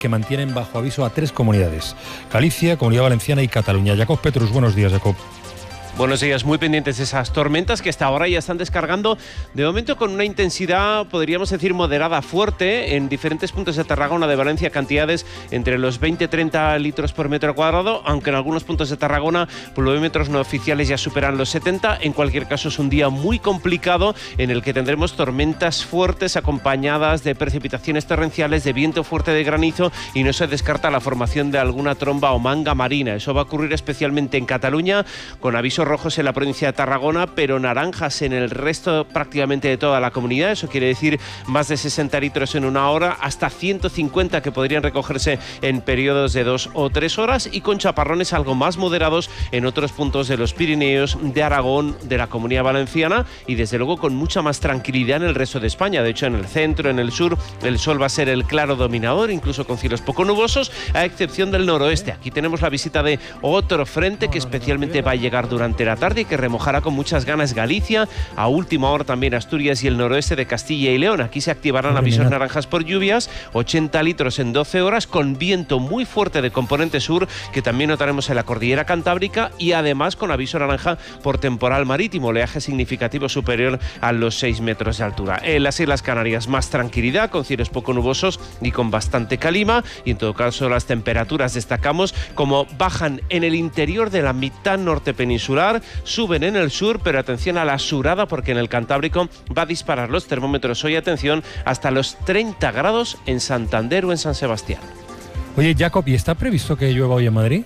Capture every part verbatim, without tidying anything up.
que mantienen bajo aviso a tres comunidades: Galicia, Comunidad Valenciana y Cataluña. Jacob Petrus, buenos días, Jacob. Buenos días, muy pendientes de esas tormentas que hasta ahora ya están descargando, de momento con una intensidad, podríamos decir, moderada, fuerte, en diferentes puntos de Tarragona, de Valencia, cantidades entre los veinte a treinta litros por metro cuadrado, aunque en algunos puntos de Tarragona pluviómetros no oficiales ya superan los setenta. En cualquier caso, es un día muy complicado en el que tendremos tormentas fuertes acompañadas de precipitaciones torrenciales, de viento fuerte, de granizo, y no se descarta la formación de alguna tromba o manga marina. Eso va a ocurrir especialmente en Cataluña, con avisos rojos en la provincia de Tarragona, pero naranjas en el resto prácticamente de toda la comunidad. Eso quiere decir más de sesenta litros en una hora, hasta ciento cincuenta que podrían recogerse en periodos de dos o tres horas, y con chaparrones algo más moderados en otros puntos de los Pirineos, de Aragón, de la Comunidad Valenciana, y desde luego con mucha más tranquilidad en el resto de España. De hecho, en el centro, en el sur, el sol va a ser el claro dominador, incluso con cielos poco nubosos, a excepción del noroeste. Aquí tenemos la visita de otro frente que especialmente va a llegar durante la tarde y que remojará con muchas ganas Galicia, a última hora también Asturias y el noroeste de Castilla y León. Aquí se activarán avisos naranjas por lluvias, ochenta litros en doce horas, con viento muy fuerte de componente sur, que también notaremos en la cordillera cantábrica, y además con aviso naranja por temporal marítimo, oleaje significativo superior a los seis metros de altura. En las Islas Canarias más tranquilidad, con cielos poco nubosos y con bastante calima, y en todo caso las temperaturas destacamos como bajan en el interior de la mitad norte peninsular, suben en el sur, pero atención a la surada, porque en el Cantábrico va a disparar los termómetros hoy, atención, hasta los treinta grados en Santander o en San Sebastián. Oye, Jacob, ¿y está previsto que llueva hoy en Madrid?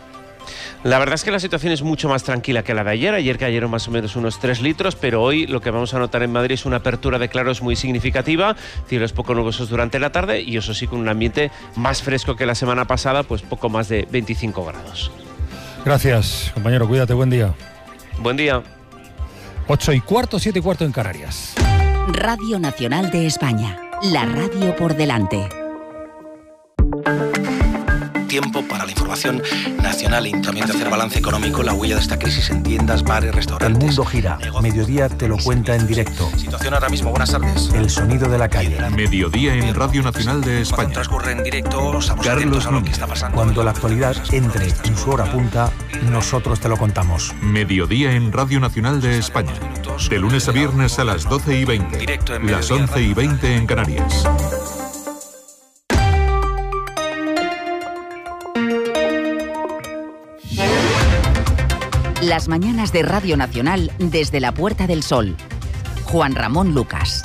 La verdad es que la situación es mucho más tranquila que la de ayer. Ayer cayeron más o menos unos tres litros, pero hoy lo que vamos a notar en Madrid es una apertura de claros muy significativa, cielos poco nubosos durante la tarde, y eso sí, con un ambiente más fresco que la semana pasada, pues poco más de veinticinco grados. Gracias, compañero, cuídate, buen día. Buen día. Ocho y cuarto, siete y cuarto en Canarias. Radio Nacional de España, la radio por delante. Tiempo para la información nacional y también de hacer balance económico, la huella de esta crisis en tiendas, bares, restaurantes. El mundo gira. Mediodía te lo cuenta en directo. Situación ahora mismo, buenas tardes. El sonido de la calle. Mediodía en Radio Nacional de España. Cuando transcurre en directo, estamos atentos a lo que está pasando. Cuando la actualidad entre en su hora punta, nosotros te lo contamos. Mediodía en Radio Nacional de España. De lunes a viernes a las doce y veinte. Las once y veinte en Canarias. Las mañanas de Radio Nacional desde la Puerta del Sol. Juan Ramón Lucas.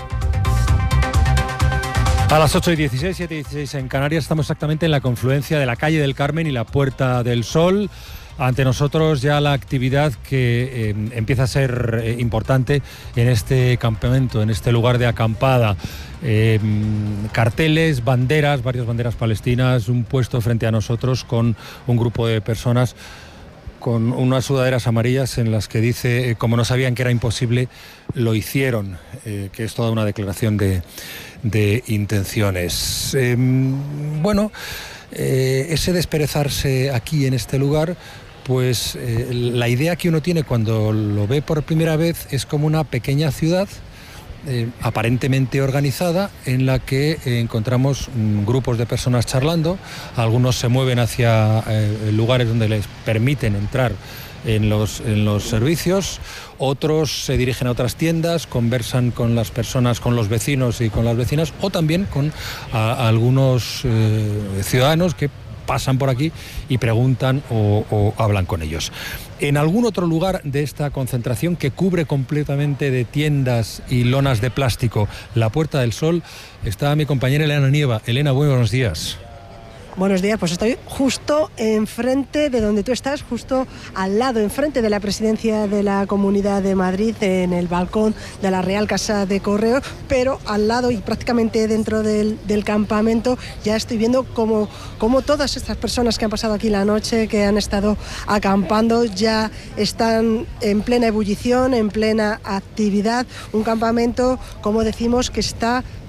A las ocho y dieciséis, siete y dieciséis en Canarias, estamos exactamente en la confluencia de la calle del Carmen y la Puerta del Sol. Ante nosotros ya la actividad que eh, empieza a ser eh, importante en este campamento, en este lugar de acampada. Eh, carteles, banderas, varias banderas palestinas, un puesto frente a nosotros con un grupo de personas con unas sudaderas amarillas en las que dice, eh, como no sabían que era imposible, lo hicieron, eh, que es toda una declaración de, de intenciones. Eh, bueno, eh, ese desperezarse aquí en este lugar, pues eh, la idea que uno tiene cuando lo ve por primera vez es como una pequeña ciudad Eh, aparentemente organizada, en la que eh, encontramos mm, grupos de personas charlando. Algunos se mueven hacia eh, lugares donde les permiten entrar en los, en los servicios, otros se dirigen a otras tiendas, conversan con las personas, con los vecinos y con las vecinas, o también con a, a algunos eh, ciudadanos que pasan por aquí y preguntan o, o hablan con ellos. En algún otro lugar de esta concentración, que cubre completamente de tiendas y lonas de plástico la Puerta del Sol, está mi compañera Elena Nieva. Elena, buenos días. Buenos días, pues estoy justo enfrente de donde tú estás, justo al lado, enfrente de la presidencia de la Comunidad de Madrid, en el balcón de la Real Casa de Correos, pero al lado y prácticamente dentro del, del campamento ya estoy viendo como, como todas estas personas que han pasado aquí la noche, que han estado acampando, ya están en plena ebullición, en plena actividad. Un campamento, como decimos, que está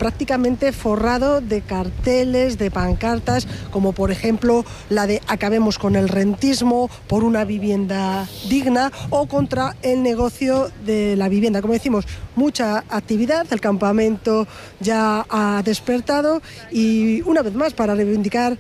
prácticamente forrado de carteles, de pancartas, como por ejemplo la de acabemos con el rentismo, por una vivienda digna, o contra el negocio de la vivienda. Como decimos, mucha actividad, el campamento ya ha despertado y una vez más para reivindicar